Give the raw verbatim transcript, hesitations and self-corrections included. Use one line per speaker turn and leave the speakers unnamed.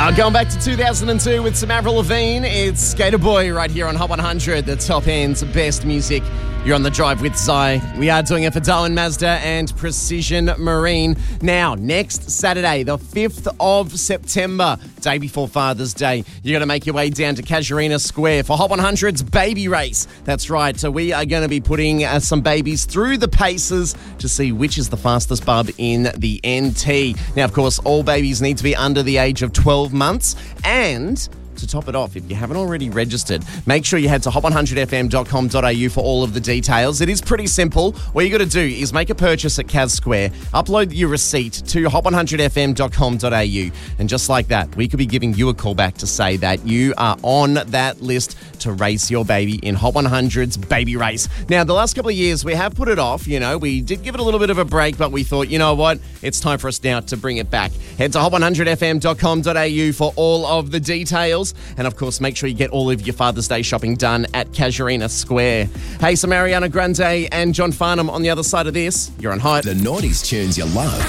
Now, going back to two thousand two with some Avril Lavigne, it's Skater Boy right here on Hot one hundred, the top end's best music. You're on the drive with Zai. We are doing it for Darwin Mazda and Precision Marine. Now, next Saturday, the fifth of September, day before Father's Day, you're going to make your way down to Casuarina Square for Hot one hundred's baby race. That's right. So we are going to be putting uh, some babies through the paces to see which is the fastest bub in the N T. Now, of course, all babies need to be under the age of twelve months, and to top it off, if you haven't already registered, make sure you head to hot one hundred f m dot com dot a u for all of the details. It is pretty simple. All you got to do is make a purchase at Cas Square, upload your receipt to hot one hundred f m dot com dot a u, and just like that, we could be giving you a call back to say that you are on that list to race your baby in Hot one hundred's baby race. Now, the last couple of years, we have put it off. You know, we did give it a little bit of a break, but we thought, you know what? It's time for us now to bring it back. Head to hot one hundred f m dot com dot a u for all of the details. And of course, make sure you get all of your Father's Day shopping done at Casuarina Square. Hey, some Ariana Grande and John Farnham on the other side of this. You're on Hot.
The noughties tunes you love.